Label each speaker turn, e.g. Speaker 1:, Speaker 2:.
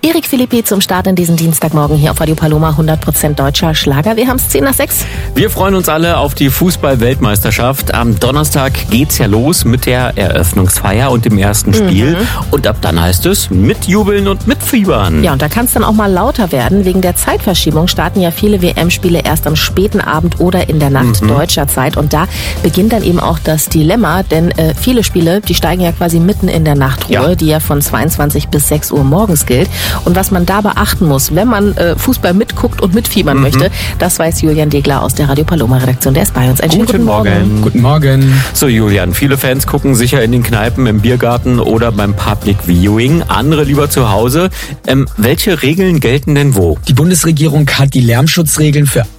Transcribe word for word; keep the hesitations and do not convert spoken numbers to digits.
Speaker 1: Eric Philippi zum Start in diesen Dienstagmorgen hier auf Radio Paloma, hundert Prozent deutscher Schlager. Wir haben es zehn nach sechs.
Speaker 2: Wir freuen uns alle auf die Fußball-Weltmeisterschaft. Am Donnerstag geht's ja los mit der Eröffnungsfeier und dem ersten Spiel. Mhm. Und ab dann heißt es mitjubeln und mitfiebern.
Speaker 1: Ja, und da kann es dann auch mal lauter werden. Wegen der Zeitverschiebung starten ja viele W M-Spiele erst am späten Abend oder in der Nacht mhm. deutscher Zeit. Und da beginnt dann eben auch das Dilemma, denn äh, viele Spiele, die steigen ja quasi mitten in der Nachtruhe, ja. die ja von zweiundzwanzig bis sechs Uhr morgens gilt. Und was man da beachten muss, wenn man äh, Fußball mitguckt und mitfiebern mhm. möchte, das weiß Julian Degler aus der Radio Paloma Redaktion. Der ist bei uns. Einen
Speaker 2: guten, guten Morgen. Morgen.
Speaker 3: Guten Morgen.
Speaker 2: So Julian, viele Fans gucken sicher in den Kneipen, im Biergarten oder beim Public Viewing, andere lieber zu Hause. Ähm, welche Regeln gelten denn wo?
Speaker 3: Die Bundesregierung hat die Lärmschutzregeln für